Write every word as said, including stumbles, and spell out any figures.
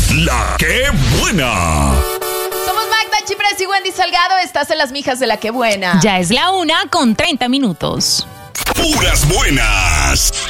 La que buena. Somos Magda Chipres y Wendy Salgado. Estás en las mijas de La que buena. Ya es la una con treinta minutos. Puras buenas.